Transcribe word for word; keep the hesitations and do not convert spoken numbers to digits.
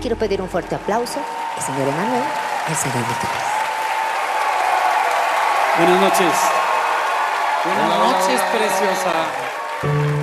quiero pedir un fuerte aplauso al señor Emanuel, el señor Nicolás. Buenas noches. Buenas noches, preciosa.